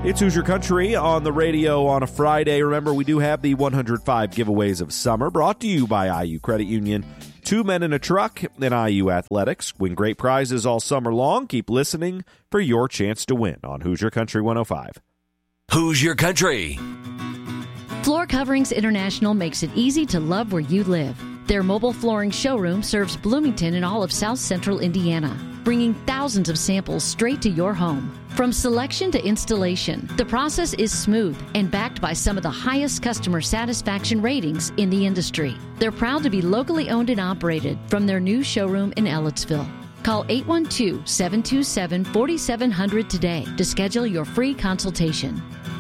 It's Hoosier Country on the radio on a Friday. Remember, we do have the 105 giveaways of summer brought to you by IU Credit Union. 2 men in a truck in IU Athletics. Win great prizes all summer long. Keep listening for your chance to win on Hoosier Country 105. Hoosier Country. Floor Coverings International makes it easy to love where you live. Their mobile flooring showroom serves Bloomington and all of South Central Indiana, bringing thousands of samples straight to your home. From selection to installation, the process is smooth and backed by some of the highest customer satisfaction ratings in the industry. They're proud to be locally owned and operated from their new showroom in Ellettsville. Call 812-727-4700 today to schedule your free consultation.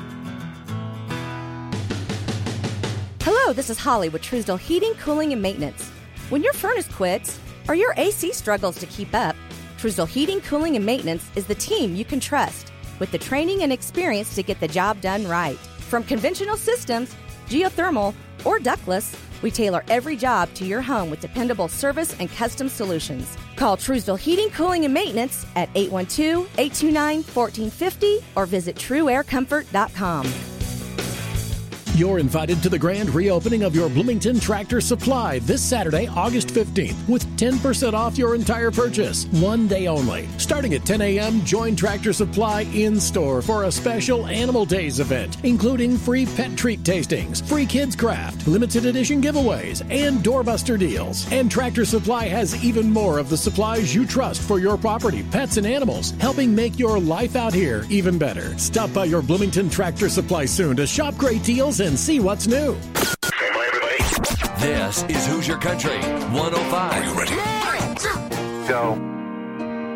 Hello, this is Holly with Truesdale Heating, Cooling, and Maintenance. When your furnace quits or your AC struggles to keep up, Truesdale Heating, Cooling, and Maintenance is the team you can trust with the training and experience to get the job done right. From conventional systems, geothermal, or ductless, we tailor every job to your home with dependable service and custom solutions. Call Truesdale Heating, Cooling, and Maintenance at 812-829-1450 or visit TrueAirComfort.com. You're invited to the grand reopening of your Bloomington Tractor Supply this Saturday, August 15th, with 10% off your entire purchase. One day only. Starting at 10 a.m., join Tractor Supply in-store for a special Animal Days event, including free pet treat tastings, free kids craft, limited edition giveaways, and doorbuster deals. And Tractor Supply has even more of the supplies you trust for your property, pets, and animals, helping make your life out here even better. Stop by your Bloomington Tractor Supply soon to shop great deals and see what's new. Stand by, everybody. This is Hoosier Country 105. Are you ready? Go.